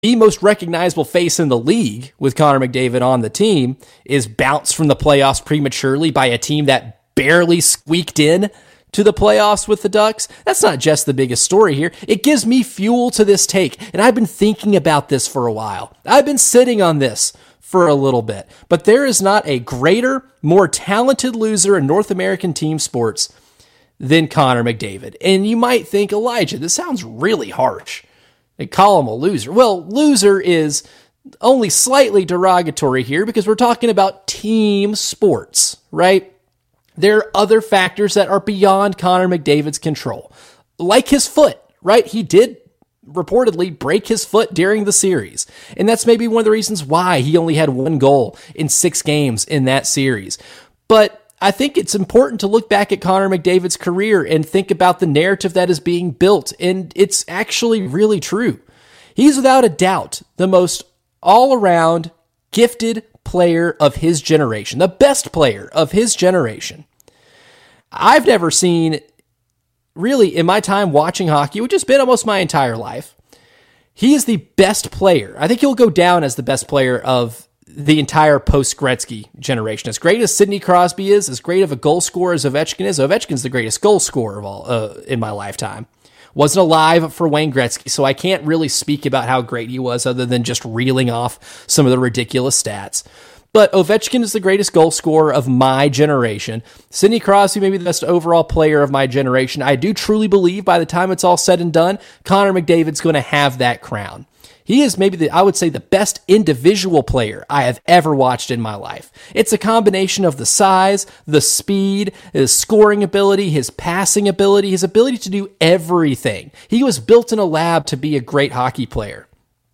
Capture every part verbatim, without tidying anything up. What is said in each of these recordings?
the most recognizable face in the league with Connor McDavid on the team is bounced from the playoffs prematurely by a team that barely squeaked in to the playoffs with the Ducks. That's not just the biggest story here. It gives me fuel to this take, and I've been thinking about this for a while. I've been sitting on this for a little bit, but there is not a greater, more talented loser in North American team sports than Connor McDavid. And you might think, Elijah, this sounds really harsh. They call him a loser. Well, loser is only slightly derogatory here because we're talking about team sports, right? There are other factors that are beyond Connor McDavid's control, like his foot, right? He did reportedly break his foot during the series, and that's maybe one of the reasons why he only had one goal in six games in that series. But I think it's important to look back at Connor McDavid's career and think about the narrative that is being built, and it's actually really true. He's without a doubt the most all-around gifted player of his generation, the best player of his generation. I've never seen, really, in my time watching hockey, which has been almost my entire life, he is the best player. I think he'll go down as the best player of the entire post-Gretzky generation. As great as Sidney Crosby is, as great of a goal scorer as Ovechkin is, Ovechkin's the greatest goal scorer of all uh, in my lifetime. Wasn't alive for Wayne Gretzky, so I can't really speak about how great he was other than just reeling off some of the ridiculous stats. But Ovechkin is the greatest goal scorer of my generation. Sidney Crosby may be the best overall player of my generation. I do truly believe by the time it's all said and done, Connor McDavid's going to have that crown. He is maybe, the, I would say, the best individual player I have ever watched in my life. It's a combination of the size, the speed, his scoring ability, his passing ability, his ability to do everything. He was built in a lab to be a great hockey player.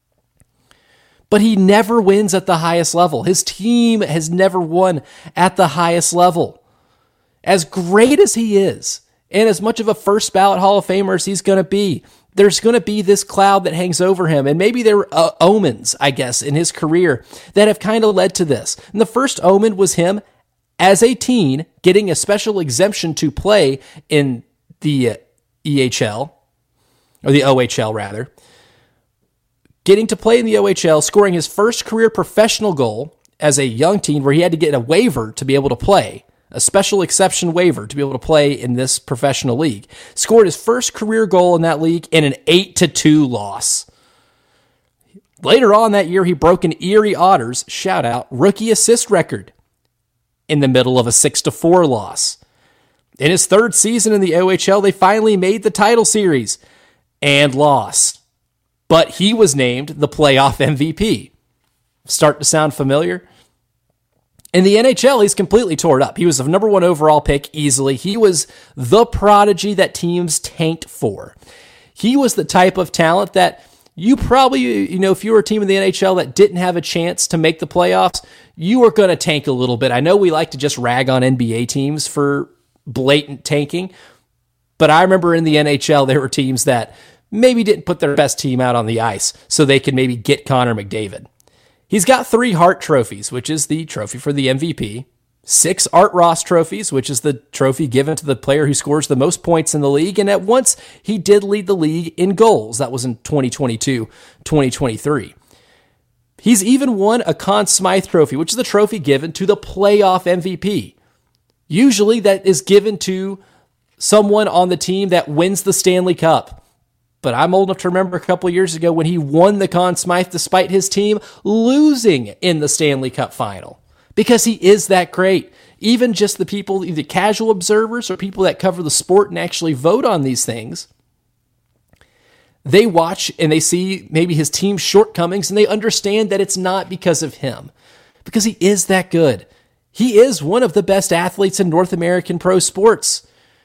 But he never wins at the highest level. His team has never won at the highest level. As great as he is, and as much of a first ballot Hall of Famer as he's going to be, there's going to be this cloud that hangs over him. And maybe there are uh, omens, I guess, in his career that have kind of led to this. And the first omen was him as a teen getting a special exemption to play in the uh, E H L, or the O H L rather. Getting to play in the O H L, scoring his first career professional goal as a young teen where he had to get a waiver to be able to play. A special exception waiver to be able to play in this professional league. Scored his first career goal in that league in an eight to two loss. Later on that year, he broke an Erie Otters, shout out, rookie assist record in the middle of a six to four loss. In his third season in the O H L, they finally made the title series and lost. But he was named the playoff M V P. Start to sound familiar? In the N H L, he's completely tore it up. He was the number one overall pick easily. He was the prodigy that teams tanked for. He was the type of talent that you probably, you know, if you were a team in the N H L that didn't have a chance to make the playoffs, you were going to tank a little bit. I know we like to just rag on N B A teams for blatant tanking, but I remember in the N H L, there were teams that maybe didn't put their best team out on the ice so they could maybe get Connor McDavid. He's got three Hart trophies, which is the trophy for the M V P, six Art Ross trophies, which is the trophy given to the player who scores the most points in the league, and at once he did lead the league in goals. That was in twenty twenty-two twenty twenty-three. He's even won a Conn Smythe trophy, which is the trophy given to the playoff M V P. Usually that is given to someone on the team that wins the Stanley Cup. But I'm old enough to remember a couple years ago when he won the Conn Smythe despite his team losing in the Stanley Cup final. Because he is that great. Even just the people, either casual observers or people that cover the sport and actually vote on these things, they watch and they see maybe his team's shortcomings and they understand that it's not because of him. Because he is that good. He is one of the best athletes in North American pro sports.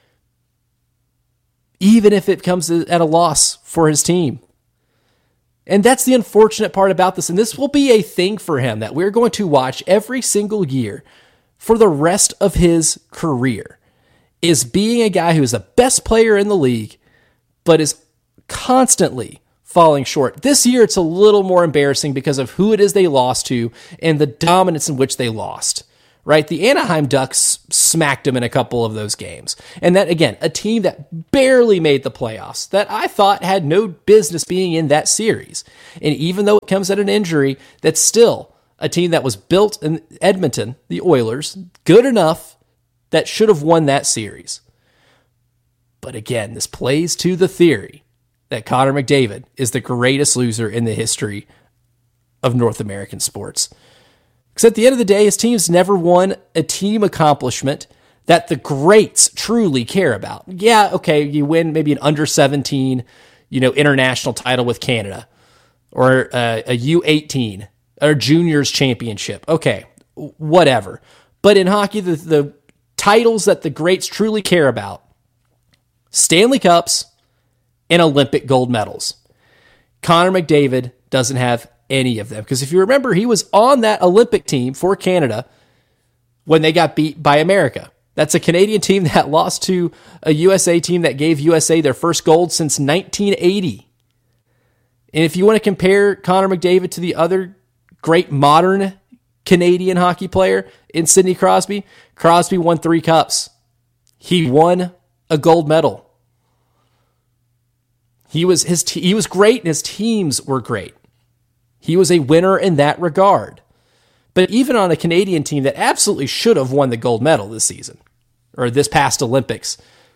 Even if it comes at a loss for his team. And that's the unfortunate part about this. And this will be a thing for him that we're going to watch every single year for the rest of his career, is being a guy who is the best player in the league, but is constantly falling short. This year, it's a little more embarrassing because of who it is they lost to and the dominance in which they lost. Right? The Anaheim Ducks smacked them in a couple of those games. And that, again, a team that barely made the playoffs, that I thought had no business being in that series. And even though it comes at an injury, that's still a team that was built in Edmonton, the Oilers, good enough that should have won that series. But again, this plays to the theory that Connor McDavid is the greatest loser in the history of North American sports. Because at the end of the day, his team's never won a team accomplishment that the greats truly care about. Yeah, okay, you win maybe an under seventeen, you know, international title with Canada, or a, a U eighteen, or juniors championship. Okay, whatever. But in hockey, the, the titles that the greats truly care about, Stanley Cups and Olympic gold medals. Connor McDavid doesn't have any of them. Because if you remember, he was on that Olympic team for Canada when they got beat by America. That's a Canadian team that lost to a U S A team that gave U S A their first gold since nineteen eighty. And if you want to compare Connor McDavid to the other great modern Canadian hockey player in Sidney Crosby, Crosby won three cups. He won a gold medal. He was his te- he was great and his teams were great. He was a winner in that regard. But even on a Canadian team that absolutely should have won the gold medal this season, or this past Olympics,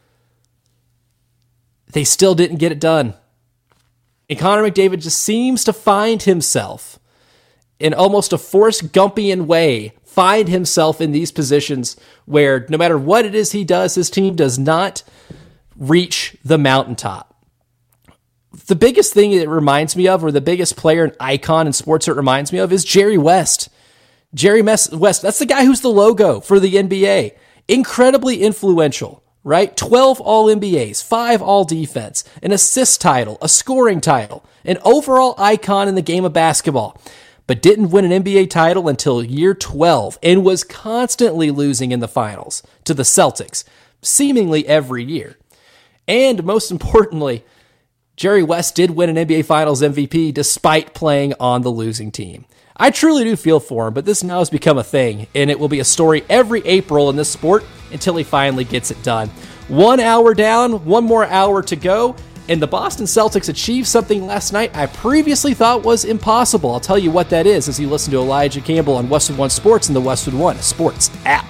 they still didn't get it done. And Connor McDavid just seems to find himself in almost a Forrest Gumpian way, find himself in these positions where no matter what it is he does, his team does not reach the mountaintop. The biggest thing it reminds me of, or the biggest player and icon in sports it reminds me of, is Jerry West. Jerry West, that's the guy who's the logo for the N B A. Incredibly influential, right? twelve all N B As, five all defense, an assist title, a scoring title, an overall icon in the game of basketball, but didn't win an N B A title until year twelve and was constantly losing in the finals to the Celtics, seemingly every year. And most importantly, Jerry West did win an N B A Finals M V P despite playing on the losing team. I truly do feel for him, but this now has become a thing, and it will be a story every April in this sport until he finally gets it done. One hour down, one more hour to go, and the Boston Celtics achieved something last night I previously thought was impossible. I'll tell you what that is as you listen to Elijah Campbell on Westwood One Sports and the Westwood One Sports app.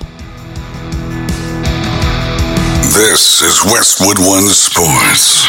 This is Westwood One Sports.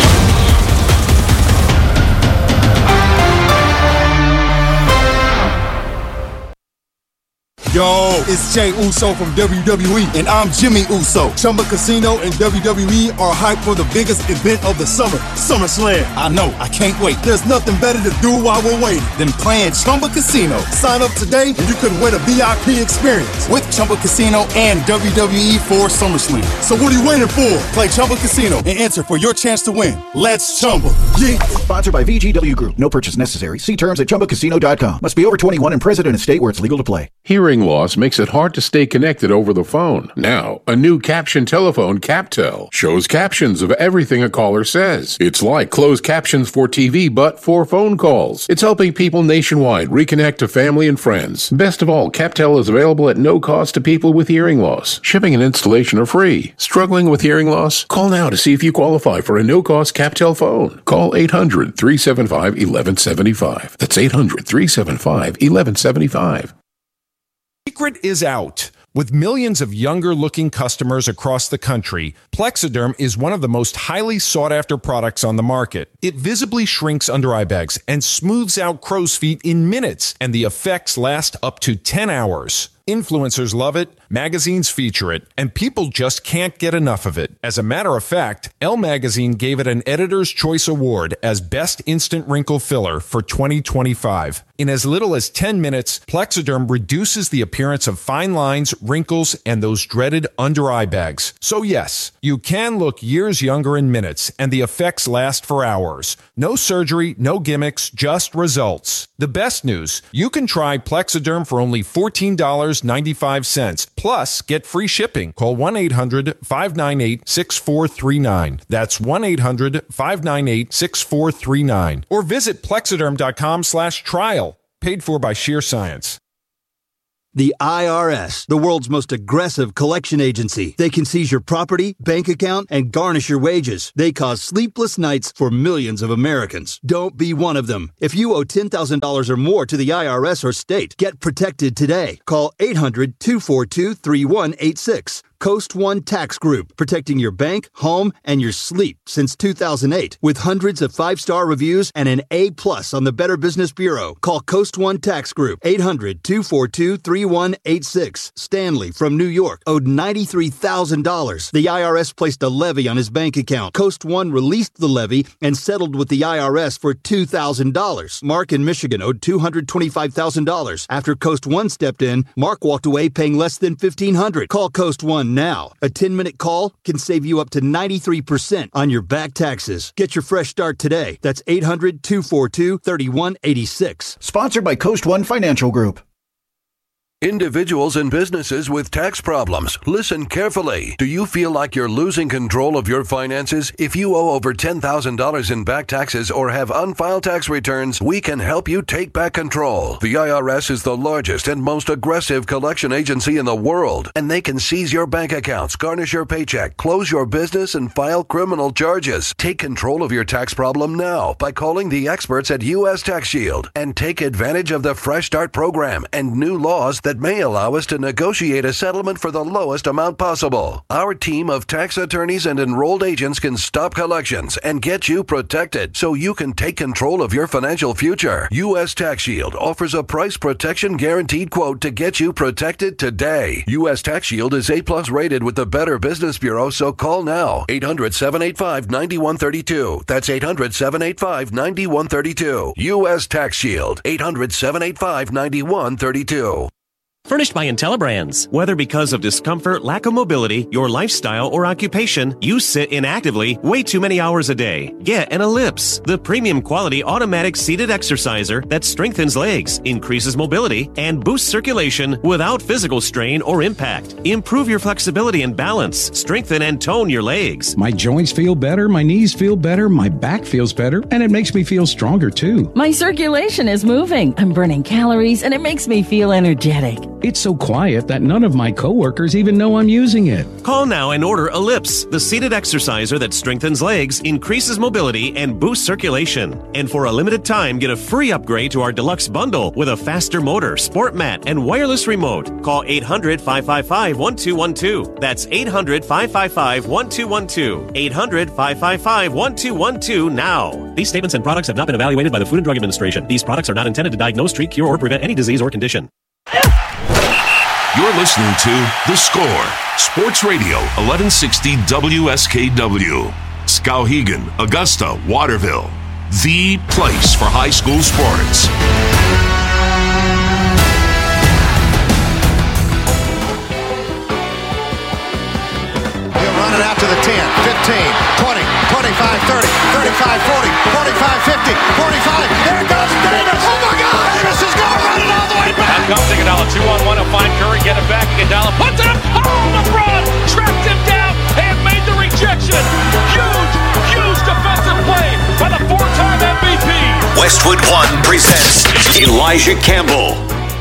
Yo, it's Jey Uso from W W E, and I'm Jimmy Uso. Chumba Casino and W W E are hyped for the biggest event of the summer, SummerSlam. I know, I can't wait. There's nothing better to do while we're waiting than playing Chumba Casino. Sign up today and you could win a V I P experience with Chumba Casino and W W E for SummerSlam. So what are you waiting for? Play Chumba Casino and enter for your chance to win. Let's Chumba. Yeah. Sponsored by V G W Group. No purchase necessary. See terms at chumba casino dot com. Must be over twenty-one and present in a state where it's legal to play. Hearing loss makes it hard to stay connected over the phone. Now, a new caption telephone, CapTel, shows captions of everything a caller says. It's like closed captions for T V, but for phone calls. It's helping people nationwide reconnect to family and friends. Best of all, CapTel is available at no cost to people with hearing loss. Shipping and installation are free. Struggling with hearing loss? Call now to see if you qualify for a no-cost CapTel phone. Call eight hundred, three seven five, one one seven five. That's eight hundred, three seven five, one one seven five. Secret is out. With millions of younger-looking customers across the country, Plexiderm is one of the most highly sought-after products on the market. It visibly shrinks under-eye bags and smooths out crow's feet in minutes, and the effects last up to ten hours. Influencers love it, magazines feature it, and people just can't get enough of it. As a matter of fact, Elle Magazine gave it an Editor's Choice Award as Best Instant Wrinkle Filler for twenty twenty-five. In as little as ten minutes, Plexiderm reduces the appearance of fine lines, wrinkles, and those dreaded under-eye bags. So yes, you can look years younger in minutes, and the effects last for hours. No surgery, no gimmicks, just results. The best news, you can try Plexiderm for only fourteen dollars and ninety-five cents. Plus, get free shipping. Call one eight hundred, five nine eight, six four three nine. That's one eight hundred, five nine eight, six four three nine. Or visit plexiderm dot com slash trial. Paid for by Sheer Science. The I R S, the world's most aggressive collection agency. They can seize your property, bank account, and garnish your wages. They cause sleepless nights for millions of Americans. Don't be one of them. If you owe ten thousand dollars or more to the I R S or state, get protected today. Call eight hundred, two four two, three one eight six. Coast One Tax Group, protecting your bank, home, and your sleep since two thousand eight. With hundreds of five-star reviews and an A plus on the Better Business Bureau. Call Coast One Tax Group, eight hundred, two four two, three one eight six. Stanley from New York owed ninety-three thousand dollars. The I R S placed a levy on his bank account. Coast One released the levy and settled with the I R S for two thousand dollars. Mark in Michigan owed two hundred twenty-five thousand dollars. After Coast One stepped in, Mark walked away paying less than fifteen hundred dollars. Call Coast One now. A ten-minute call can save you up to ninety-three percent on your back taxes. Get your fresh start today. That's eight hundred, two four two, three one eight six. Sponsored by Coast One Financial Group. Individuals and businesses with tax problems, listen carefully. Do you feel like you're losing control of your finances? If you owe over ten thousand dollars in back taxes or have unfiled tax returns, we can help you take back control. The I R S is the largest and most aggressive collection agency in the world, and they can seize your bank accounts, garnish your paycheck, close your business, and file criminal charges. Take control of your tax problem now by calling the experts at U S Tax Shield and take advantage of the Fresh Start program and new laws that may allow us to negotiate a settlement for the lowest amount possible. Our team of tax attorneys and enrolled agents can stop collections and get you protected so you can take control of your financial future. U S Tax Shield offers a price protection guaranteed quote to get you protected today. U S Tax Shield is A plus rated with the Better Business Bureau, so call now. eight hundred, seven eight five, nine one three two. That's eight hundred, seven eight five, nine one three two. U S Tax Shield. eight hundred, seven eight five, nine one three two. Furnished by IntelliBrands. Whether because of discomfort, lack of mobility, your lifestyle, or occupation, you sit inactively way too many hours a day. Get an Ellipse, the premium quality automatic seated exerciser that strengthens legs, increases mobility, and boosts circulation without physical strain or impact. Improve your flexibility and balance. Strengthen and tone your legs. My joints feel better, my knees feel better, my back feels better, and it makes me feel stronger too. My circulation is moving. I'm burning calories, and it makes me feel energetic. It's so quiet that none of my coworkers even know I'm using it. Call now and order Ellipse, the seated exerciser that strengthens legs, increases mobility, and boosts circulation. And for a limited time, get a free upgrade to our deluxe bundle with a faster motor, sport mat, and wireless remote. Call eight hundred, five five five, one two one two. That's eight hundred, five five five, one two one two. eight hundred, five five five, one two one two now. These statements and products have not been evaluated by the Food and Drug Administration. These products are not intended to diagnose, treat, cure, or prevent any disease or condition. You're listening to The Score, Sports Radio, eleven sixty W S K W. Skowhegan, Augusta, Waterville. The place for high school sports. He'll run it out to the ten, fifteen, twenty, twenty-five, thirty, thirty-five, forty, forty-five, fifty, forty-five. There goes Davis. Oh my God! Davis is going to run it all the way back. Now comes Iguodala, two on one to find Curry, get it back. Iguodala puts it up. Oh, LeBron tracked him down and made the rejection. Huge, huge defensive play by the four-time M V P. Westwood One presents Elijah Campbell.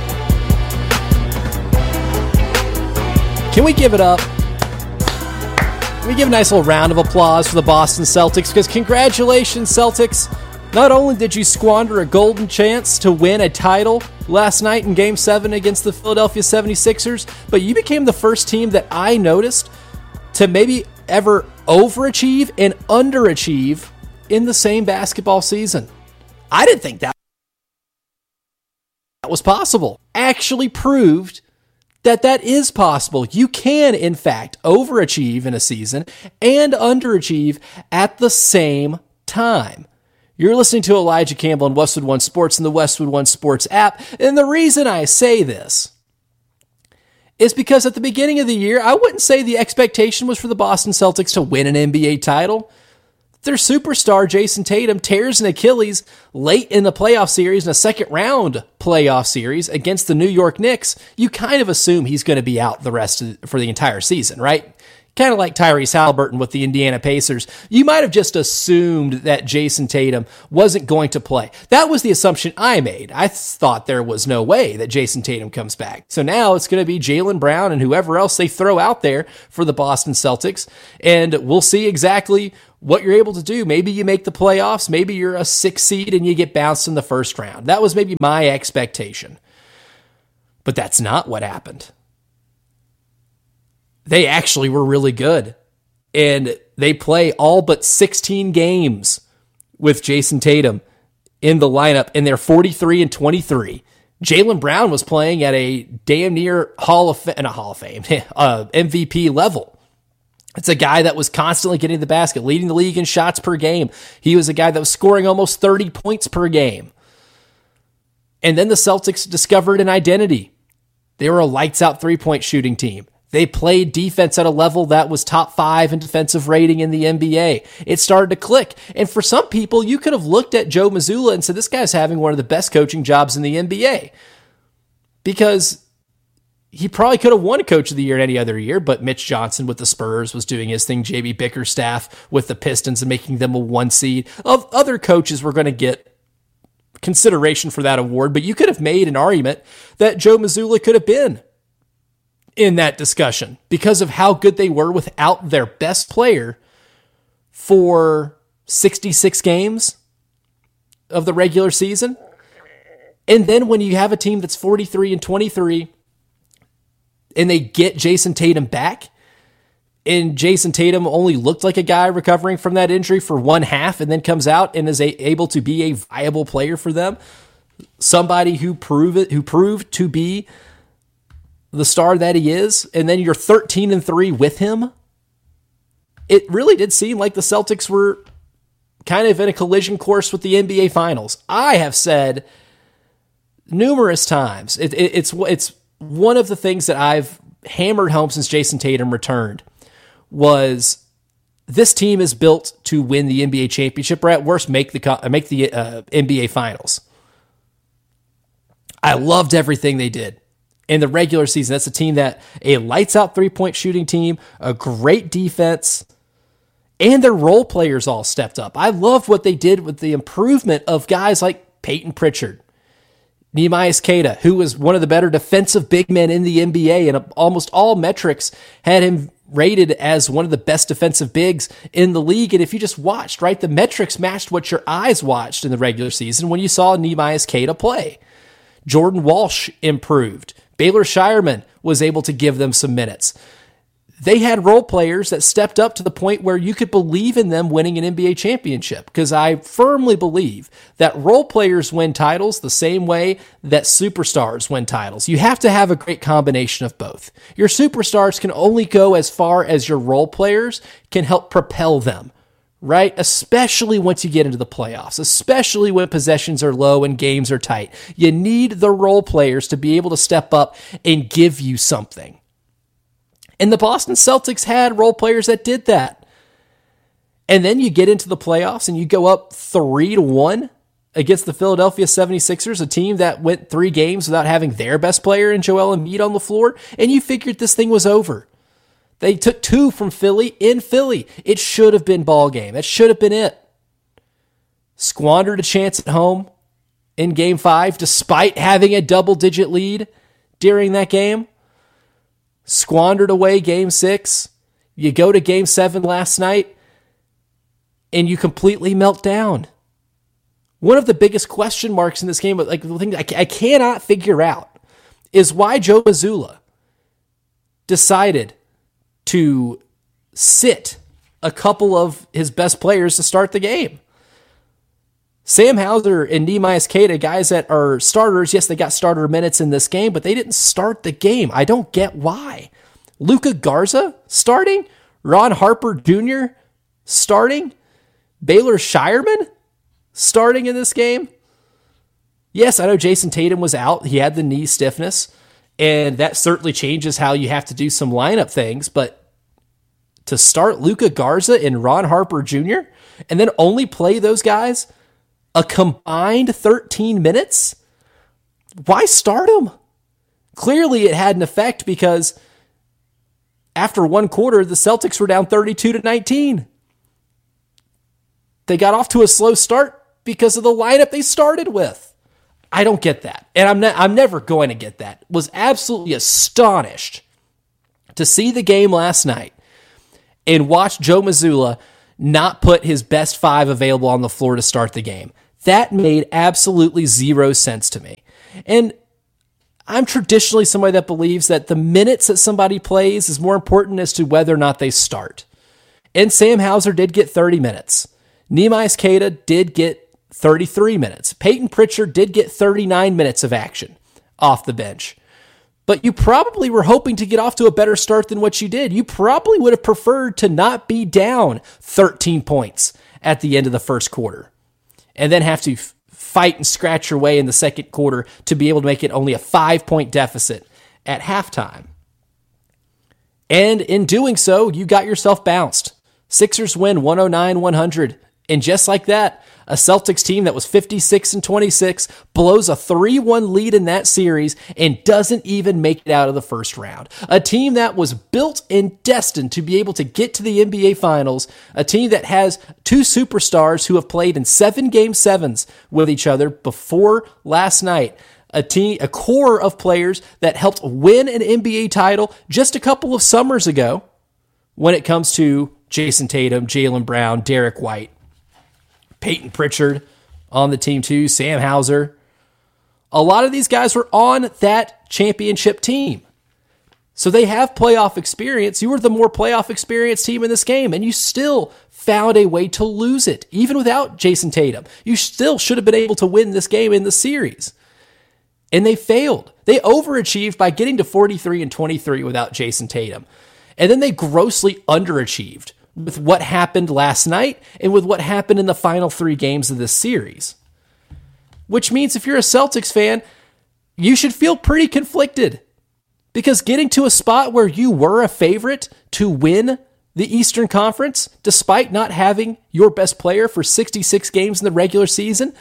Can we give it up? Can we give a nice little round of applause for the Boston Celtics? Because congratulations, Celtics. Not only did you squander a golden chance to win a title last night in Game seven against the Philadelphia seventy-sixers, but you became the first team that I noticed to maybe ever overachieve and underachieve in the same basketball season. I didn't think that was possible. Actually proved that that is possible. You can, in fact, overachieve in a season and underachieve at the same time. You're listening to Elijah Campbell on Westwood One Sports and the Westwood One Sports app. And the reason I say this is because at the beginning of the year, I wouldn't say the expectation was for the Boston Celtics to win an N B A title. Their superstar, Jason Tatum, tears an Achilles late in the playoff series, in a second round playoff series against the New York Knicks. You kind of assume he's going to be out the rest of, for the entire season, right? kind of like Tyrese Halliburton with the Indiana Pacers, you might have just assumed that Jason Tatum wasn't going to play. That was the assumption I made. I thought there was no way that Jason Tatum comes back. So now it's going to be Jaylen Brown and whoever else they throw out there for the Boston Celtics, and we'll see exactly what you're able to do. Maybe you make the playoffs, maybe you're a six seed and you get bounced in the first round. That was maybe my expectation. But that's not what happened. They actually were really good. And they play all but sixteen games with Jason Tatum in the lineup, and they're forty-three and twenty-three. Jaylen Brown was playing at a damn near Hall of Fame, not Hall of Fame, uh, M V P level. It's a guy that was constantly getting the basket, leading the league in shots per game. He was a guy that was scoring almost thirty points per game. And then the Celtics discovered an identity. They were a lights-out three-point shooting team. They played defense at a level that was top five in defensive rating in the N B A. It started to click. And for some people, you could have looked at Joe Mazzulla and said, this guy's having one of the best coaching jobs in the N B A. Because he probably could have won Coach of the Year any other year, but Mitch Johnson with the Spurs was doing his thing. J B Bickerstaff with the Pistons and making them a one seed. Of other coaches were going to get consideration for that award, but you could have made an argument that Joe Mazzulla could have been in that discussion because of how good they were without their best player for sixty-six games of the regular season. And then when you have a team that's forty-three and twenty-three and they get Jason Tatum back, and Jason Tatum only looked like a guy recovering from that injury for one half and then comes out and is a, able to be a viable player for them, somebody who prove it, who proved to be the star that he is, and then you're thirteen and three with him. It really did seem like the Celtics were kind of in a collision course with the N B A Finals. I have said numerous times, it, it, it's it's one of the things that I've hammered home since Jason Tatum returned was this team is built to win the N B A championship, or at worst make the make the uh, N B A Finals. I loved everything they did in the regular season. That's a team that a lights out three-point shooting team, a great defense, and their role players all stepped up. I loved what they did with the improvement of guys like Peyton Pritchard, Neemias Queta, who was one of the better defensive big men in the N B A, and almost all metrics had him rated as one of the best defensive bigs in the league. And if you just watched, right, the metrics matched what your eyes watched in the regular season when you saw Neemias Queta play. Jordan Walsh improved. Baylor Shireman was able to give them some minutes. They had role players that stepped up to the point where you could believe in them winning an N B A championship, because I firmly believe that role players win titles the same way that superstars win titles. You have to have a great combination of both. Your superstars can only go as far as your role players can help propel them, right? Especially once you get into the playoffs, especially when possessions are low and games are tight. You need the role players to be able to step up and give you something. And the Boston Celtics had role players that did that. And then you get into the playoffs and you go up three to one against the Philadelphia seventy-sixers, a team that went three games without having their best player in Joel Embiid on the floor, and you figured this thing was over. They took two from Philly in Philly. It should have been ball game. It should have been it. Squandered a chance at home in game five, despite having a double-digit lead during that game. Squandered away game six. You go to game seven last night, and you completely melt down. One of the biggest question marks in this game, like the thing I cannot figure out, is why Joe Mazzulla decided to sit a couple of his best players to start the game. Sam Hauser and Neemias Queta, guys that are starters, yes, they got starter minutes in this game, but they didn't start the game. I don't get why. Luka Garza starting? Ron Harper Junior starting? Baylor Shireman starting in this game? Yes, I know Jason Tatum was out. He had the knee stiffness, and that certainly changes how you have to do some lineup things, but to start Luka Garza and Ron Harper Junior and then only play those guys a combined thirteen minutes? Why start them? Clearly it had an effect, because after one quarter, the Celtics were down thirty-two to nineteen. They got off to a slow start because of the lineup they started with. I don't get that. And I'm ne- I'm never going to get that. Was absolutely astonished to see the game last night and watch Joe Mazzulla not put his best five available on the floor to start the game. That made absolutely zero sense to me. And I'm traditionally somebody that believes that the minutes that somebody plays is more important as to whether or not they start. And Sam Hauser did get thirty minutes. Neemias Queta did get thirty-three minutes. Peyton Pritchard did get thirty-nine minutes of action off the bench. But you probably were hoping to get off to a better start than what you did. You probably would have preferred to not be down thirteen points at the end of the first quarter and then have to f- fight and scratch your way in the second quarter to be able to make it only a five-point deficit at halftime. And in doing so, you got yourself bounced. Sixers win one oh nine one hundred. And just like that, a Celtics team that was fifty-six and twenty-six blows a three one lead in that series and doesn't even make it out of the first round. A team that was built and destined to be able to get to the N B A Finals. A team that has two superstars who have played in seven game sevens with each other before last night. A team, a core of players that helped win an N B A title just a couple of summers ago when it comes to Jason Tatum, Jaylen Brown, Derek White, Peyton Pritchard on the team too, Sam Hauser. A lot of these guys were on that championship team. So they have playoff experience. You were the more playoff experienced team in this game, and you still found a way to lose it, even without Jason Tatum. You still should have been able to win this game in the series. And they failed. They overachieved by getting to forty-three and twenty-three without Jason Tatum. And then they grossly underachieved with what happened last night and with what happened in the final three games of this series. Which means if you're a Celtics fan, you should feel pretty conflicted. Because getting to a spot where you were a favorite to win the Eastern Conference, despite not having your best player for sixty-six games in the regular season,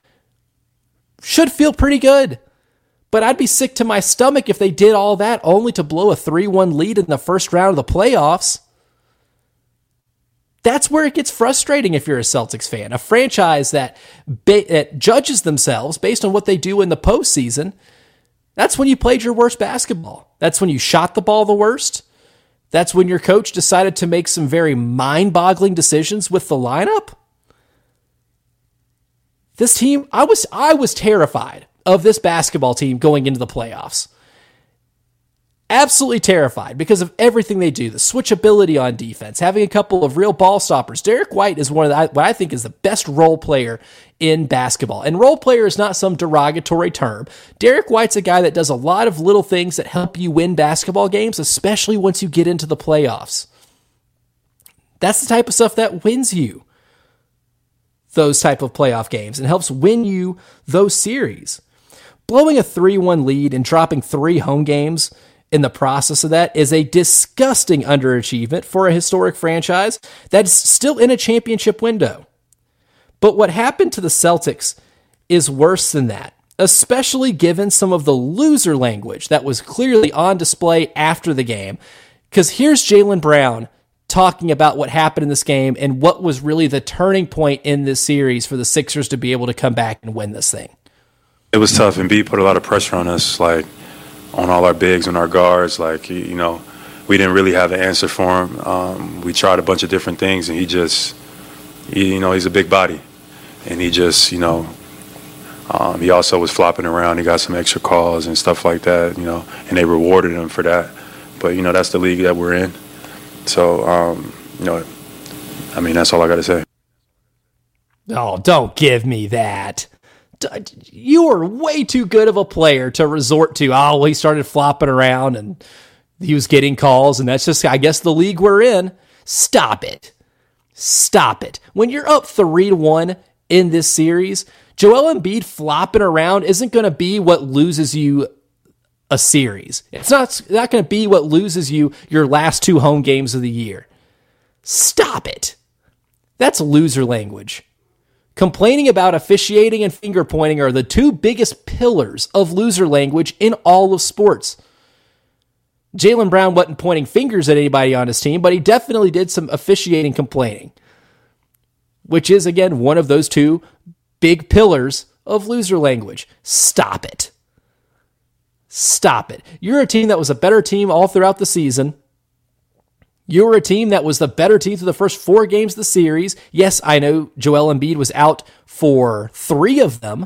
should feel pretty good. But I'd be sick to my stomach if they did all that only to blow a three one lead in the first round of the playoffs. That's where it gets frustrating if you're a Celtics fan. A franchise that, ba- that judges themselves based on what they do in the postseason. That's when you played your worst basketball. That's when you shot the ball the worst. That's when your coach decided to make some very mind-boggling decisions with the lineup. This team, I was I was terrified of this basketball team going into the playoffs. Absolutely terrified because of everything they do. The switchability on defense, having a couple of real ball stoppers. Derek White is one of the, what I think is the best role player in basketball. And role player is not some derogatory term. Derek White's a guy that does a lot of little things that help you win basketball games, especially once you get into the playoffs. That's the type of stuff that wins you those type of playoff games and helps win you those series. Blowing a three one lead and dropping three home games in the process of that is a disgusting underachievement for a historic franchise that's still in a championship window. But what happened to the Celtics is worse than that, especially given some of the loser language that was clearly on display after the game. Because here's Jaylen Brown talking about what happened in this game and what was really the turning point in this series for the Sixers to be able to come back and win this thing. It was tough, and B put a lot of pressure on us, like on all our bigs and our guards. Like, you know, we didn't really have an answer for him. Um, we tried a bunch of different things, and he just, he, you know, he's a big body. And he just, you know, um, he also was flopping around. He got some extra calls and stuff like that, you know, and they rewarded him for that. But, you know, that's the league that we're in. So, um, you know, I mean, that's all I got to say. Oh, don't give me that. You are way too good of a player to resort to, oh, well, he started flopping around and he was getting calls, and that's just, I guess, the league we're in. Stop it. Stop it. When you're up three to one in this series, Joel Embiid flopping around isn't going to be what loses you a series. It's not, not going to be what loses you your last two home games of the year. Stop it. That's loser language. Complaining about officiating and finger pointing are the two biggest pillars of loser language in all of sports. Jaylen Brown wasn't pointing fingers at anybody on his team, but he definitely did some officiating complaining, which is, again, one of those two big pillars of loser language. Stop it. Stop it. You're a team that was a better team all throughout the season. You were a team that was the better team through the first four games of the series. Yes, I know Joel Embiid was out for three of them,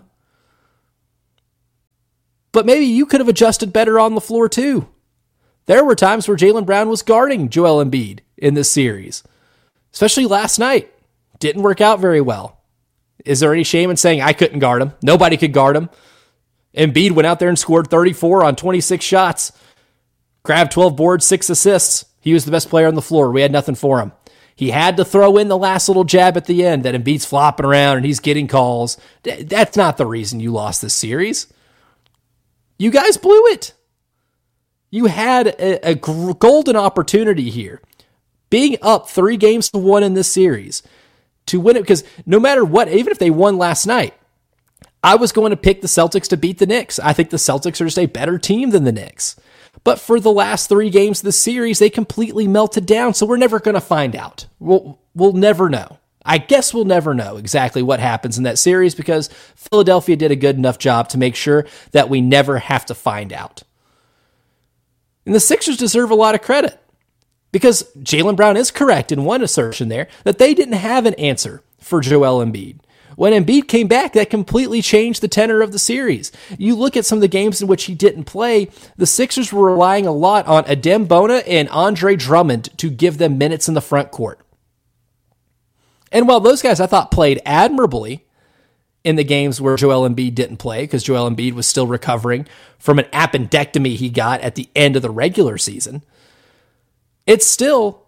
but maybe you could have adjusted better on the floor too. There were times where Jaylen Brown was guarding Joel Embiid in this series, especially last night. Didn't work out very well. Is there any shame in saying I couldn't guard him? Nobody could guard him. Embiid went out there and scored thirty-four on twenty-six shots, grabbed twelve boards, six assists. He was the best player on the floor. We had nothing for him. He had to throw in the last little jab at the end that Embiid's flopping around and he's getting calls. That's not the reason you lost this series. You guys blew it. You had a, a golden opportunity here, being up three games to one in this series, to win it, because no matter what, even if they won last night, I was going to pick the Celtics to beat the Knicks. I think the Celtics are just a better team than the Knicks. But for the last three games of the series, they completely melted down, so we're never going to find out. We'll, we'll never know. I guess we'll never know exactly what happens in that series because Philadelphia did a good enough job to make sure that we never have to find out. And the Sixers deserve a lot of credit because Jaylen Brown is correct in one assertion there that they didn't have an answer for Joel Embiid. When Embiid came back, that completely changed the tenor of the series. You look at some of the games in which he didn't play, the Sixers were relying a lot on Adem Bona and Andre Drummond to give them minutes in the front court. And while those guys I thought played admirably in the games where Joel Embiid didn't play, because Joel Embiid was still recovering from an appendectomy he got at the end of the regular season, it's still,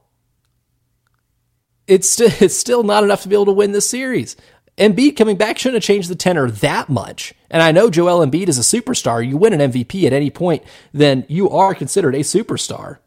it's still, it's still not enough to be able to win this series. Embiid coming back shouldn't have changed the tenor that much. And I know Joel Embiid is a superstar. You win an M V P at any point, then you are considered a superstar.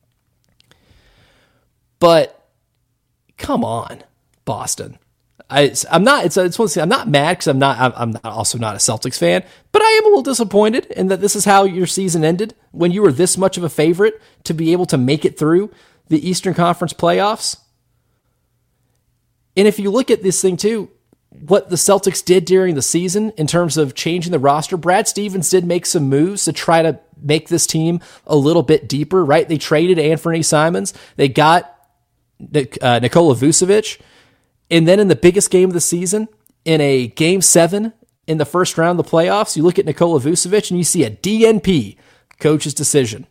But come on, Boston. I, I'm not. It's. It's one thing. I'm not mad because I'm not. I'm, I'm not also not a Celtics fan. But I am a little disappointed in that this is how your season ended when you were this much of a favorite to be able to make it through the Eastern Conference playoffs. And if you look at this thing too, what the Celtics did during the season in terms of changing the roster, Brad Stevens did make some moves to try to make this team a little bit deeper. Right? They traded Anthony Simons. They got uh, Nikola Vucevic. And then in the biggest game of the season, in a game seven in the first round of the playoffs, you look at Nikola Vucevic and you see a D N P, coach's decision.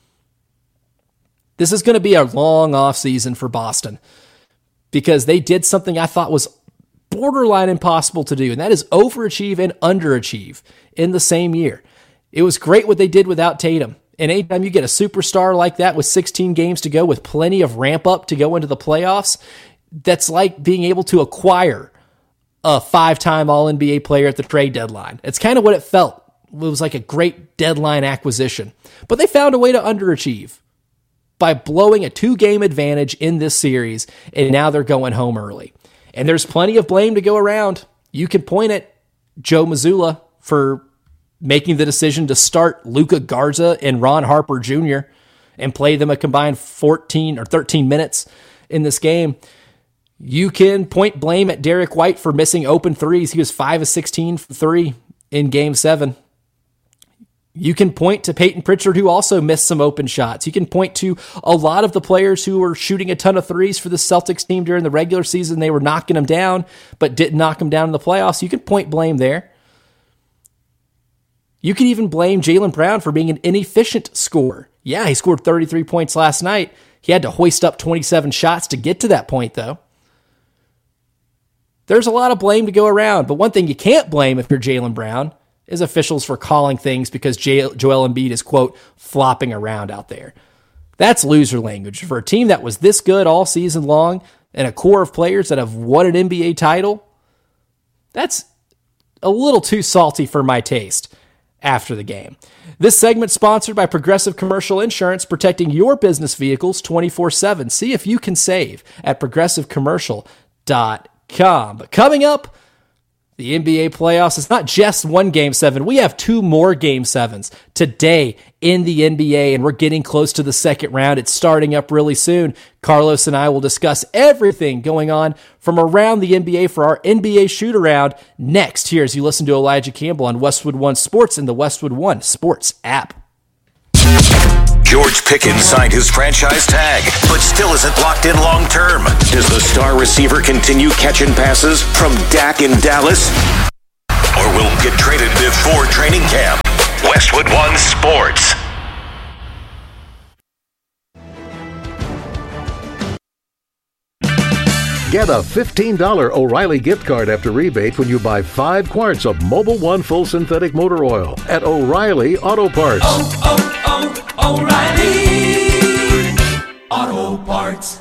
This is going to be a long offseason for Boston because they did something I thought was borderline impossible to do, and that is overachieve and underachieve in the same year. It was great what they did without Tatum. And anytime you get a superstar like that with sixteen games to go with plenty of ramp up to go into the playoffs, that's like being able to acquire a five-time All N B A player at the trade deadline. It's kind of what it felt. It was like a great deadline acquisition. But they found a way to underachieve by blowing a two-game advantage in this series, and now they're going home early. And there's plenty of blame to go around. You can point at Joe Mazzulla for making the decision to start Luka Garza and Ron Harper Junior and play them a combined fourteen or thirteen minutes in this game. You can point blame at Derek White for missing open threes. He was five of sixteen for three in game seven. You can point to Peyton Pritchard, who also missed some open shots. You can point to a lot of the players who were shooting a ton of threes for the Celtics team during the regular season. They were knocking them down, but didn't knock them down in the playoffs. You can point blame there. You can even blame Jaylen Brown for being an inefficient scorer. Yeah, he scored thirty-three points last night. He had to hoist up twenty-seven shots to get to that point, though. There's a lot of blame to go around, but one thing you can't blame if you're Jaylen Brown is officials for calling things because J- Joel Embiid is, quote, flopping around out there. That's loser language. For a team that was this good all season long and a core of players that have won an N B A title, that's a little too salty for my taste after the game. This segment sponsored by Progressive Commercial Insurance, protecting your business vehicles twenty-four seven. See if you can save at progressive commercial dot com. But coming up, the N B A playoffs. It's not just one game seven. We have two more game sevens today in the N B A, and we're getting close to the second round. It's starting up really soon. Carlos and I will discuss everything going on from around the N B A for our N B A shoot around next here as you listen to Elijah Campbell on Westwood One Sports and the Westwood One Sports app. George Pickens signed his franchise tag, but still isn't locked in long term. Does the star receiver continue catching passes from Dak in Dallas? Or will he get traded before training camp? Westwood One Sports. Get a fifteen dollars O'Reilly gift card after rebate when you buy five quarts of Mobil One Full Synthetic Motor Oil at O'Reilly Auto Parts. Oh, oh, oh, O'Reilly Auto Parts.